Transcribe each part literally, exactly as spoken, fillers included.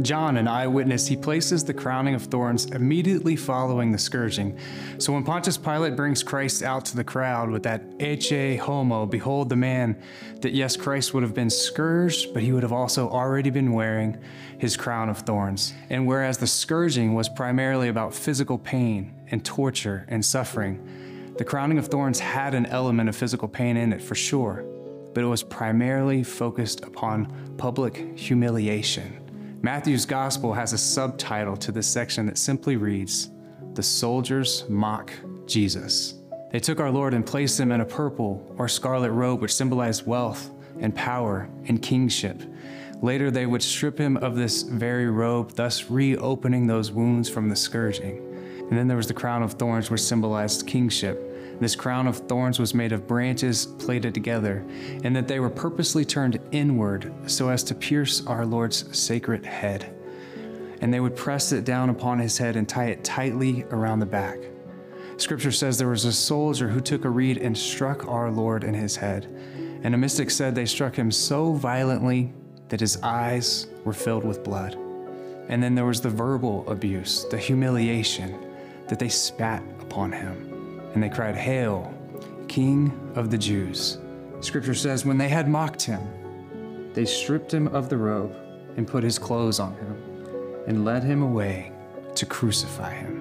John, an eyewitness, he places the crowning of thorns immediately following the scourging. So when Pontius Pilate brings Christ out to the crowd with that Ecce Homo, behold the man, that yes, Christ would have been scourged, but he would have also already been wearing his crown of thorns. And whereas the scourging was primarily about physical pain and torture and suffering, the crowning of thorns had an element of physical pain in it for sure, but it was primarily focused upon public humiliation. Matthew's gospel has a subtitle to this section that simply reads, "The soldiers mock Jesus." They took our Lord and placed him in a purple or scarlet robe, which symbolized wealth and power and kingship. Later, they would strip him of this very robe, thus reopening those wounds from the scourging. And then there was the crown of thorns, which symbolized kingship. This crown of thorns was made of branches plaited together, and that they were purposely turned inward so as to pierce our Lord's sacred head. And they would press it down upon his head and tie it tightly around the back. Scripture says there was a soldier who took a reed and struck our Lord in his head. And a mystic said they struck him so violently that his eyes were filled with blood. And then there was the verbal abuse, the humiliation, that they spat upon him. And they cried, "Hail, King of the Jews." Scripture says when they had mocked him, they stripped him of the robe and put his clothes on him and led him away to crucify him.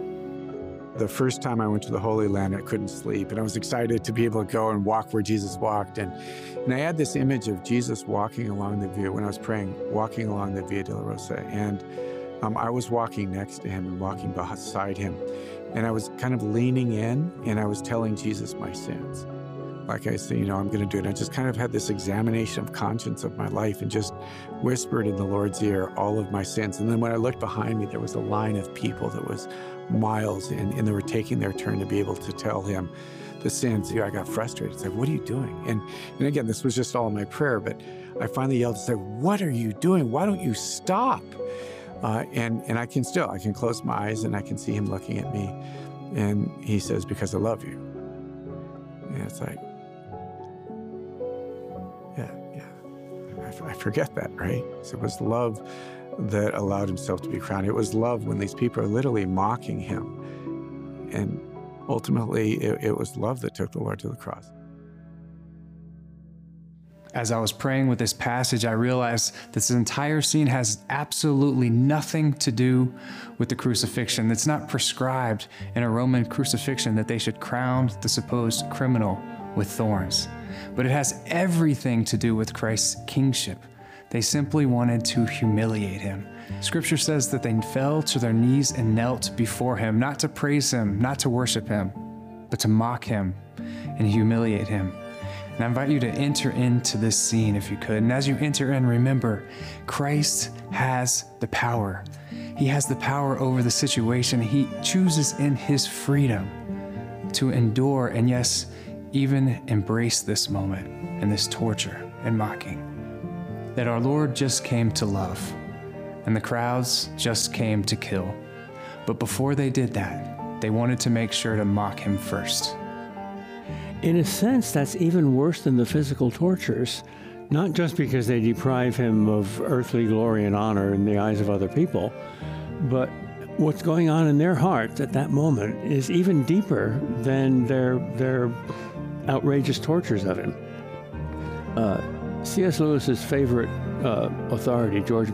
The first time I went to the Holy Land, I couldn't sleep, and I was excited to be able to go and walk where Jesus walked. And, and I had this image of Jesus walking along the Via, when I was praying, walking along the Via Dolorosa. And um, I was walking next to him and walking beside him. And I was kind of leaning in, and I was telling Jesus my sins. Like I said, you know, I'm going to do it. I just kind of had this examination of conscience of my life and just whispered in the Lord's ear all of my sins. And then when I looked behind me, there was a line of people that was miles, and, and they were taking their turn to be able to tell him the sins. You know, I got frustrated. It's like, what are you doing? And, and again, this was just all my prayer, but I finally yelled and said, "What are you doing? Why don't you stop?" Uh, and, and I can still, I can close my eyes and I can see him looking at me. And he says, "Because I love you." And it's like, yeah, yeah, I, f- I forget that, right? So it was love that allowed himself to be crowned. It was love when these people are literally mocking him. And ultimately, it, it was love that took the Lord to the cross. As I was praying with this passage, I realized this entire scene has absolutely nothing to do with the crucifixion. It's not prescribed in a Roman crucifixion that they should crown the supposed criminal with thorns. But it has everything to do with Christ's kingship. They simply wanted to humiliate him. Scripture says that they fell to their knees and knelt before him, not to praise him, not to worship him, but to mock him and humiliate him. And I invite you to enter into this scene if you could. And as you enter in, remember, Christ has the power. He has the power over the situation. He chooses in his freedom to endure and, yes, even embrace this moment and this torture and mocking. That our Lord just came to love, and the crowds just came to kill. But before they did that, they wanted to make sure to mock him first. In a sense, that's even worse than the physical tortures, not just because they deprive him of earthly glory and honor in the eyes of other people, but what's going on in their hearts at that moment is even deeper than their their outrageous tortures of him. Uh, C S Lewis's favorite uh, authority, George